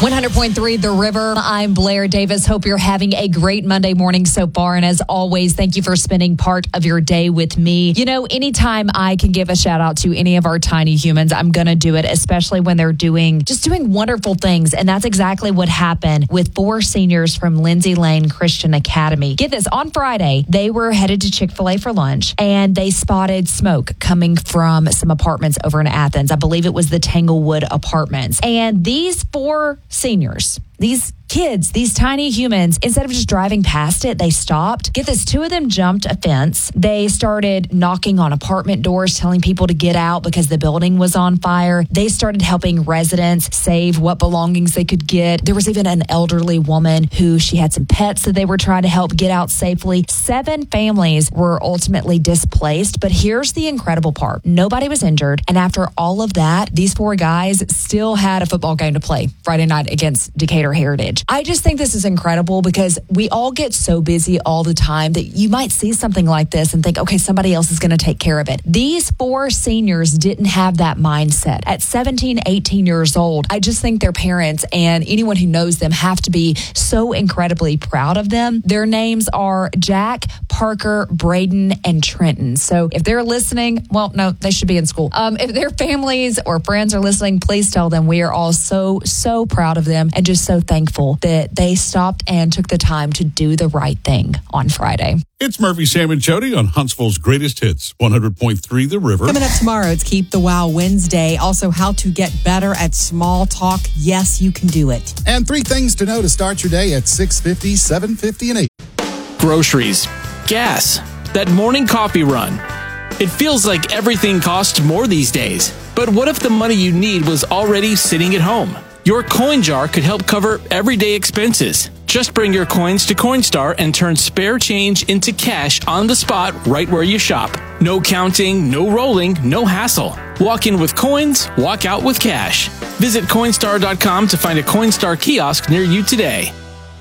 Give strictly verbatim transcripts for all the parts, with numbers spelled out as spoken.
one hundred point three The River. I'm Blair Davis. Hope you're having a great Monday morning so far. And as always, thank you for spending part of your day with me. You know, anytime I can give a shout out to any of our tiny humans, I'm going to do it, especially when they're doing just doing wonderful things. And that's exactly what happened with four seniors from Lindsay Lane Christian Academy. Get this, on Friday, they were headed to Chick-fil-A for lunch and they spotted smoke coming from some apartments over in Athens. I believe it was the Tanglewood Apartments. And these four seniors, these kids, these tiny humans, instead of just driving past it, they stopped. Get this, two of them jumped a fence. They started knocking on apartment doors, telling people to get out because the building was on fire. They started helping residents save what belongings they could get. There was even an elderly woman who she had some pets that they were trying to help get out safely. Seven families were ultimately displaced, but here's the incredible part. Nobody was injured. And after all of that, these four guys still had a football game to play Friday night against Decatur Heritage. I just think this is incredible because we all get so busy all the time that you might see something like this and think, okay, somebody else is going to take care of it. These four seniors didn't have that mindset. At seventeen, eighteen years old, I just think their parents and anyone who knows them have to be so incredibly proud of them. Their names are Jack, Parker, Braden, and Trenton. So if they're listening, well, no, they should be in school. Um, if their families or friends are listening, please tell them we are all so, so proud of them and just so thankful that they stopped and took the time to do the right thing on Friday. It's Murphy, Sam, and Jody on Huntsville's Greatest Hits, one hundred point three The River. Coming up tomorrow, it's Keep the Wow Wednesday. Also, how to get better at small talk. Yes, you can do it. And three things to know to start your day at six fifty, seven fifty, and eight. Groceries, gas, that morning coffee run. It feels like everything costs more these days. But what if the money you need was already sitting at home? Your coin jar could help cover everyday expenses. Just bring your coins to Coinstar and turn spare change into cash on the spot right where you shop. No counting, no rolling, no hassle. Walk in with coins, walk out with cash. Visit Coinstar dot com to find a Coinstar kiosk near you today.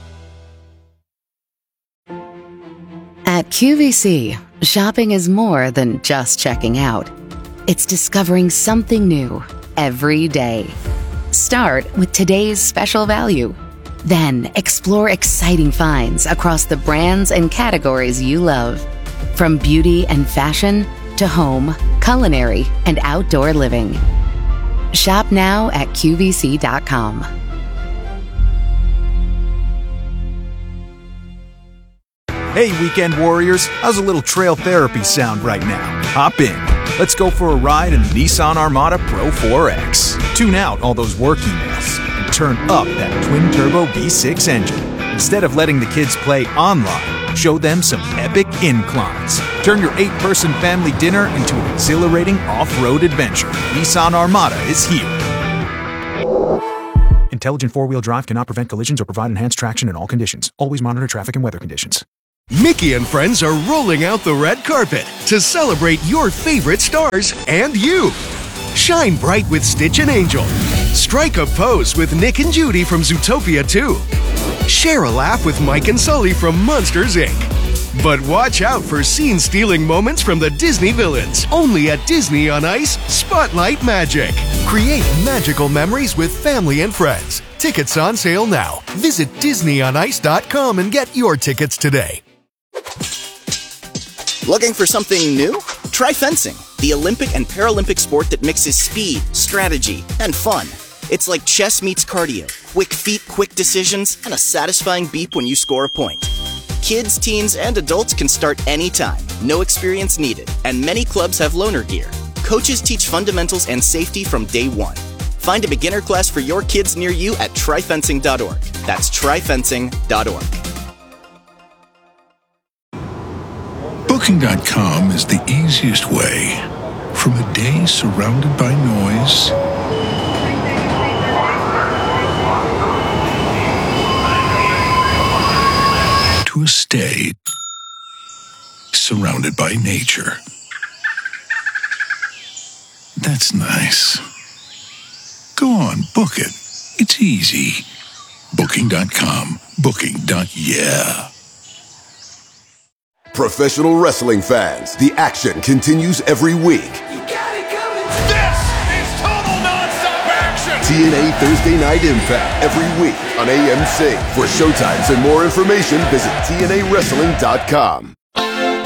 At Q V C, shopping is more than just checking out. It's discovering something new every day. Start with today's special value. Then explore exciting finds across the brands and categories you love. From beauty and fashion to home, culinary, and outdoor living. Shop now at Q V C dot com. Hey, weekend warriors, how's a little trail therapy sound right now? Hop in. Let's go for a ride in the Nissan Armada Pro four X. Tune out all those work emails and turn up that twin-turbo V six engine. Instead of letting the kids play online, show them some epic inclines. Turn your eight-person family dinner into an exhilarating off-road adventure. Nissan Armada is here. Intelligent four-wheel drive cannot prevent collisions or provide enhanced traction in all conditions. Always monitor traffic and weather conditions. Mickey and friends are rolling out the red carpet to celebrate your favorite stars and you. Shine bright with Stitch and Angel. Strike a pose with Nick and Judy from Zootopia two. Share a laugh with Mike and Sully from Monsters, Incorporated. But watch out for scene-stealing moments from the Disney villains. Only at Disney on Ice Spotlight Magic. Create magical memories with family and friends. Tickets on sale now. Visit Disney on Ice dot com and get your tickets today. Looking for something new? Try fencing, the Olympic and Paralympic sport that mixes speed, strategy, and fun. It's like chess meets cardio. Quick feet, quick decisions, and a satisfying beep when you score a point. Kids, teens, and adults can start anytime. No experience needed. And many clubs have loaner gear. Coaches teach fundamentals and safety from day one. Find a beginner class for your kids near you at try fencing dot org. That's try fencing dot org. Booking dot com is the easiest way from a day surrounded by noise to a stay surrounded by nature. That's nice. Go on, book it. It's easy. Booking dot com. Booking. Yeah. Professional wrestling fans, the action continues every week. You got it coming. This is total nonstop action. T N A Thursday Night Impact every week on A M C. For showtimes and more information, visit T N A wrestling dot com.